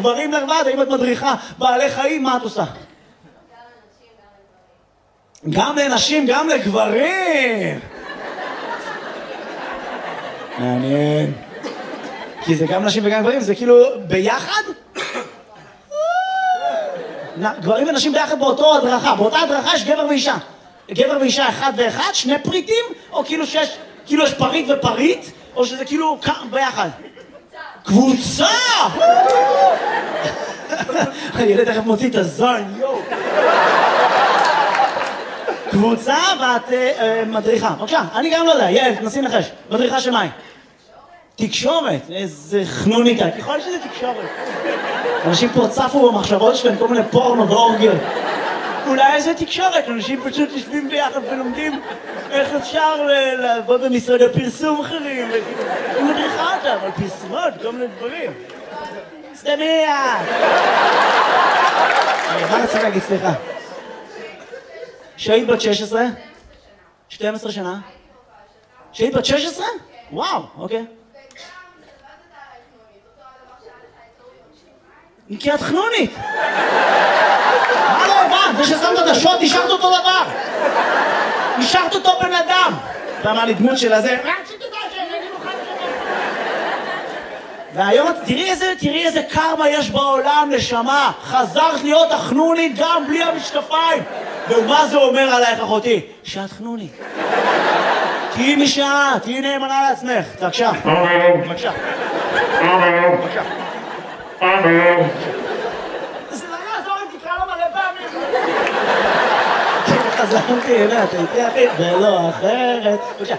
לגברים לבד? האם את מדריכה בעלי חיים? מה את עושה? גם לנשים, גם לגברים. מעניין. כי זה גם נשים וגם גברים, זה כאילו ביחד? גברים ונשים ביחד באותו הדרכה. באותה הדרכה יש גבר ואישה. גבר ואישה אחד ואחד, שני פריטים? או כאילו יש פריט ופריט? או שזה כאילו ביחד? קבוצה! הילד תכף מוציא את הזון, יואו. קבוצה ואת מדריכה. בבקשה, אני גם לא יודע, יעל, תנסי לנחש. מדריכה של מה? תקשורת. איזה חנוניקה. ככל שזה תקשורת. אנשים פה צפו במחשבות שלהם, כל מיני פורנו ואורגיות. אולי איזה תקשורת, אנשים פשוט יושבים ביחד ולומדים איך אפשר לעבוד במשרד הפרסום אחרים. היא מדריכה אותם על פרסומות, כל מיני דברים. סתמיה! מה רציתי להגיד, סליחה? שהיית בת 16? 12 שנה? שהיית בת 16? וואו, אוקיי. כי את חנונית. מה לא הבנת? זה ששמת את השוט, נשארת אותו דבר. נשארת אותו בן אדם. אתה אמר לי דמות של הזה. והיום תראי איזה קרמה יש בעולם, נשמה. חזרת להיות החנונית גם בלי המשקפיים. ומה זה אומר עלייך, אחותי? שאת חנונית. תהיי משעה, תהיי נאמנה לעצמך. בבקשה. בבקשה. בבקשה. זה לא יעזור אם תקרא לו מלא פעמים. חזרתי אליה, אתה איתי אחי, ולא אחרת. בבקשה.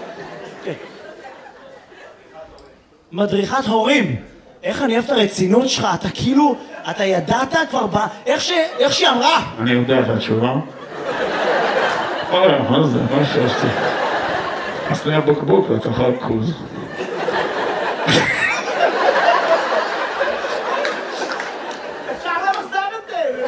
מדריכת הורים. איך אני אוהב את הרצינות שלך, אתה כאילו, אתה ידעת כבר איך שהיא אמרה. אני יודע את התשובה. מה זה? מה שעשתי? עשני הבוקבוק ותאכל כוז. אפשר למחזר את זה.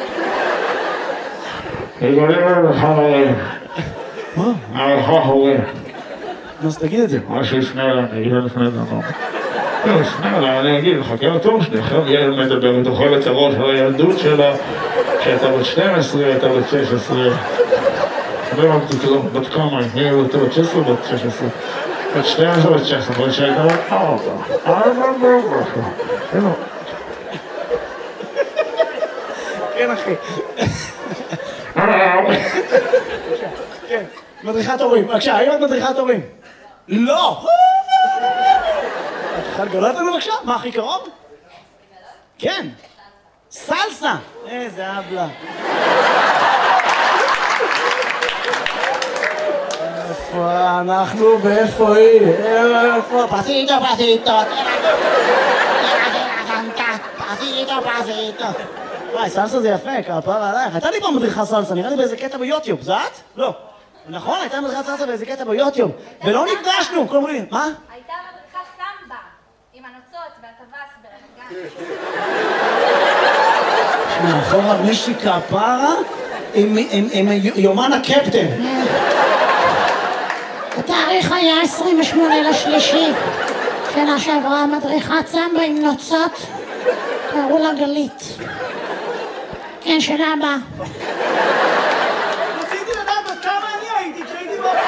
יגולים למחר הורים. מה? הערכה הורים. אז תגיד את זה. מה שיפנה אליי, אני אגיד לפני דבר. לא, יפנה אליי, אני אגיד, חכה לתור שלי, עכשיו ילד מדבר, תאכל את הראש על הילדות שלה, שהייתה בת 12, הייתה בת 16. לא אמרתי כלום, בת כמה, היא הייתה בת 16 או בת 16? בת 12 בת 16, אבל שהייתה בת 4. כן, אחי. כן, מדריכת הורים. בבקשה, האם את מדריכת הורים? לא! את יכולה לגלות לנו בבקשה? מה הכי קרוב? כן. סלסה! איזה אבלה. איפה אנחנו ואיפה היא? איפה? פסיטו, פסיטו. פסיטו. וואי, סלסה זה יפה, כפרה עלייך. הייתה לי פעם מדריכה סלסה, נראה לי באיזה קטע ביוטיוב, זה את? לא. נכון, הייתה מדריכת סלסה באיזה קטע ביוטיוב. ולא נפגשנו, כל אומרים, מה? הייתה מדריכת סמבה, עם הנוצות והטווס ברמת גן. שמע, אחורה מישהי כפרה עם יומן הקפטן. התאריך היה 28/3. שנה שעברה מדריכת סמבה עם נוצות, קראו לה גלית. כן, שנה הבאה. רציתי לדעת עד כמה אני הייתי כשהייתי בבית.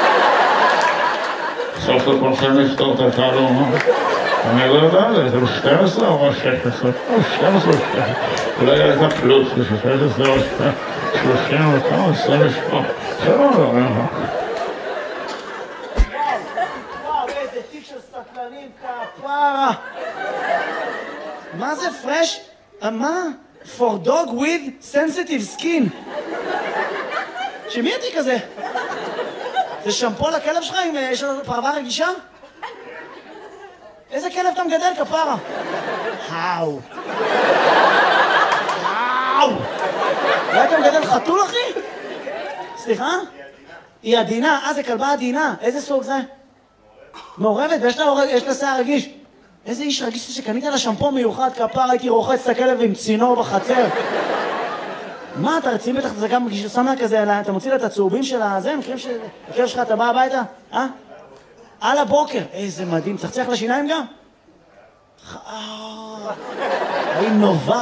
סוף לכולכם לפתור את התעלום, אני לא יודע, זה 12 או 16? 12 אולי הייתה פלוס, 16 או 30 או כמה, 28. זה לא יודע. וואו, איזה תיק של סטלנים כפרה. מה זה פרש? מה? For dog with sensitive skin. שמי התיק הזה? זה שמפו לכלב שלך אם יש לו פרווה רגישה? איזה כלב אתה מגדל כפרה? האו. האו. אולי אתה מגדל חתול אחי? סליחה? היא עדינה. זה כלבה עדינה. איזה סוג זה? מעורבת ויש לה שיער רגיש. איזה איש רגיש שקנית לה שמפו מיוחד כפרה, הייתי רוחץ את הכלב עם צינור בחצר. מה, אתה רציני בטח, זה גם שם לה כזה, אתה מוציא לה את הצהובים של הזה, מכירים שהכלב שלך, אתה בא הביתה? על הבוקר. איזה מדהים, צחצח לשיניים גם? האם נובע